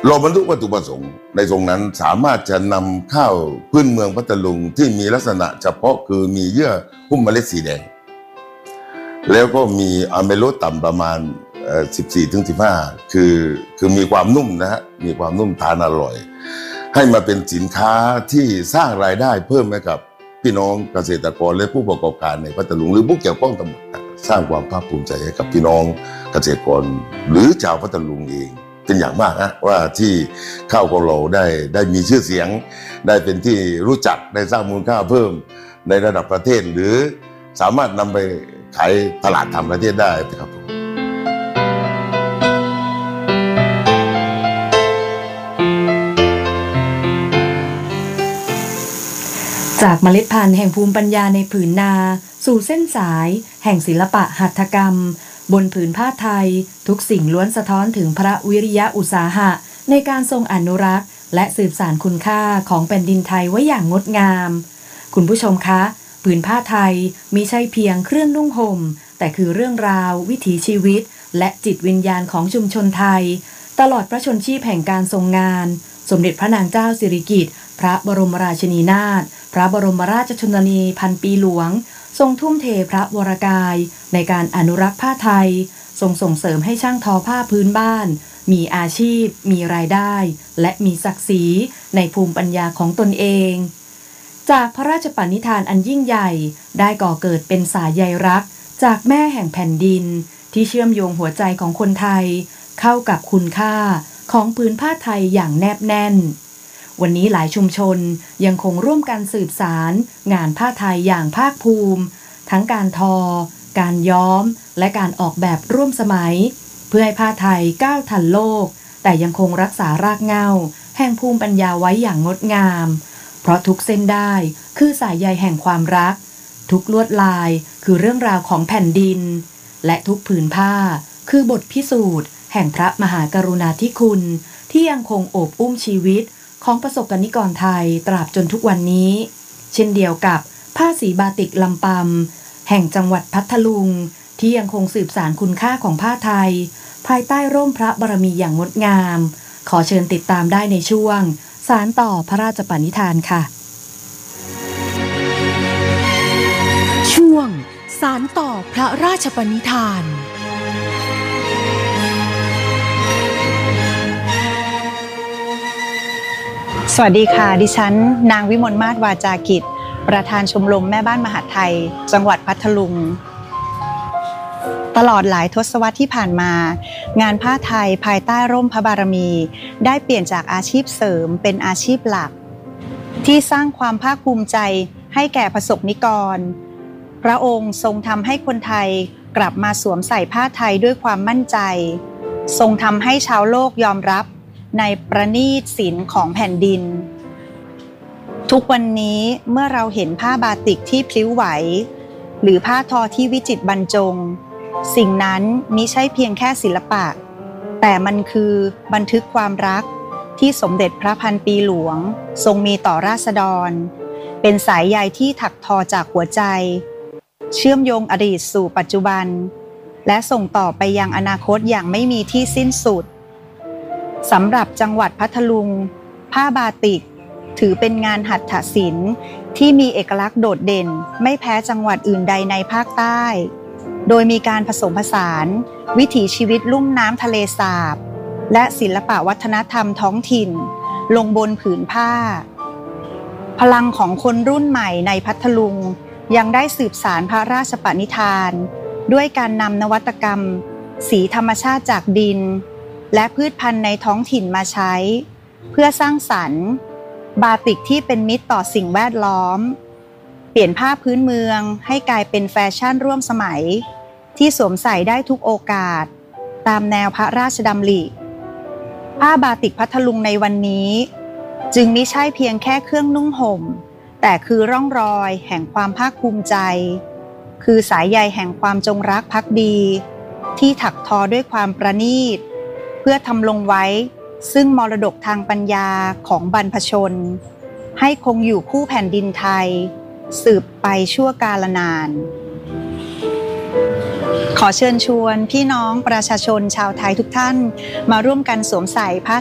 เราบรรลุวัตถุประสงค์ในตรงนั้นสามารถจะนำข้าวพื้นเมืองพัทลุงที่มีลักษณะเฉพาะคือมีเยื่อหุ้มเมล็ดสีแดงแล้วก็มีอะเมโลต่ำประมาณ14-15คือมีความนุ่มนะฮะมีความนุ่มทานอร่อยให้มาเป็นสินค้าที่สร้างรายได้เพิ่มให้กับพี่น้องเกษตรกรและผู้ประกอบการในพัทลุงหรือผู้เกี่ยวข้องทั้งหมดสร้างความภาคภูมิใจให้กับพี่น้องเกษตรกรหรือชาวพัทลุงเองเป็นอย่างมากนะว่าที่ข้าวของเราได้มีชื่อเสียงได้เป็นที่รู้จักได้สร้างมูลค่าเพิ่มในระดับประเทศหรือสามารถนำไปขายตลาดต่างประเทศได้ครับจากเมล็ดพันธุ์แห่งภูมิปัญญาในผืนนาสู่เส้นสายแห่งศิลปะหัตถกรรมบนผืนผ้าไทยทุกสิ่งล้วนสะท้อนถึงพระวิริยะอุตสาหะในการทรงอนุรักษ์และสืบสานคุณค่าของแผ่นดินไทยไว้อย่างงดงามคุณผู้ชมคะผืนผ้าไทยมิใช่เพียงเครื่องนุ่งห่มแต่คือเรื่องราววิถีชีวิตและจิตวิญญาณของชุมชนไทยตลอดพระชนชีพแห่งการทรงงานสมเด็จพระนางเจ้าสิริกิติ์พระบรมราชินีนาถพระบรมราชชนนีพันปีหลวงทรงทุ่มเทพระวรกายในการอนุรักษ์ผ้าไทยทรงส่งเสริมให้ช่างทอผ้าพื้นบ้านมีอาชีพมีรายได้และมีศักดิ์ศรีในภูมิปัญญาของตนเองจากพระราชปณิธานอันยิ่งใหญ่ได้ก่อเกิดเป็นสายใยรักจากแม่แห่งแผ่นดินที่เชื่อมโยงหัวใจของคนไทยเข้ากับคุณค่าของผืนผ้าไทยอย่างแนบแน่นวันนี้หลายชุมชนยังคงร่วมกันสืบสารงานผ้าไทยอย่างภาคภูมิทั้งการทอการย้อมและการออกแบบร่วมสมัยเพื่อให้ผ้าไทยก้าวทันโลกแต่ยังคงรักษารากเหง้าแห่งภูมิปัญญาไว้อย่างงดงามเพราะทุกเส้นได้คือสายใยแห่งความรักทุกลวดลายคือเรื่องราวของแผ่นดินและทุกผืนผ้าคือบทพิสูจน์แห่งพระมหากรุณาธิคุณที่ยังคงโอบอุ้มชีวิตของประสบกนิกรไทยตราบจนทุกวันนี้เช่นเดียวกับผ้าสีบาติกลำปำแห่งจังหวัดพัทลุงที่ยังคงสืบสานคุณค่าของผ้าไทยภายใต้ร่มพระบารมีอย่างงดงามขอเชิญติดตามได้ในช่วงสานต่อพระราชปณิธานค่ะช่วงสานต่อพระราชปณิธานสวัสดีค่ะดิฉันนางวิมลมาศวาจากิจประธานชมรมแม่บ้านมหาดไทยจังหวัดพัทลุงตลอดหลายทศวรรษที่ผ่านมางานผ้าไทยภายใต้ร่มพระบารมีได้เปลี่ยนจากอาชีพเสริมเป็นอาชีพหลักที่สร้างความภาคภูมิใจให้แก่ประสบนิกรพระองค์ทรงทำให้คนไทยกลับมาสวมใส่ผ้าไทยด้วยความมั่นใจทรงทำให้ชาวโลกยอมรับในประณีตศิลป์ของแผ่นดินทุกวันนี้เมื่อเราเห็นผ้าบาติกที่พลิ้วไหวหรือผ้าทอที่วิจิตรบรรจงสิ่งนั้นมิใช่เพียงแค่ศิลปะแต่มันคือบันทึกความรักที่สมเด็จพระพันปีหลวงทรงมีต่อราษฎรเป็นสายใยที่ถักทอจากหัวใจเชื่อมโยงอดีตสู่ปัจจุบันและส่งต่อไปยังอนาคตอย่างไม่มีที่สิ้นสุดสำหรับจังหวัดพัทลุงผ้าบาติกถือเป็นงานหัตถศิลป์ที่มีเอกลักษณ์โดดเด่นไม่แพ้จังหวัดอื่นใดในภาคใต้โดยมีการผสมผสานวิถีชีวิตลุ่มน้ำทะเลสาบและศิลปะวัฒนธรรมท้องถิ่นลงบนผืนผ้าพลังของคนรุ่นใหม่ในพัทลุงยังได้สืบสานพระราชปณิธานด้วยการนำนวัตกรรมสีธรรมชาติจากดินและพืชพันธุ์ในท้องถิ่นมาใช้เพื่อสร้างสรรค์บาติกที่เป็นมิตรต่อสิ่งแวดล้อมเปลี่ยนผ้าพื้นเมืองให้กลายเป็นแฟชั่นร่วมสมัยที่สวมใส่ได้ทุกโอกาสตามแนวพระราชดำริผ้าบาติกพัทลุงในวันนี้จึงมิใช่เพียงแค่เครื่องนุ่งห่มแต่คือร่องรอยแห่งความภาคภูมิใจคือสายใยแห่งความจงรักภักดีที่ถักทอด้วยความประณีตเพื่อทำลงไว้ซึ่งมรดกทางปัญญาของบรรพชนให้คงอยู่คู่แผ่นดินไทยสืบไปชั่วกาลนานขอเชิญชวนพี่น้องประชาชนชาวไทยทุกท่านมาร่วมกันสวมใส่ผ้า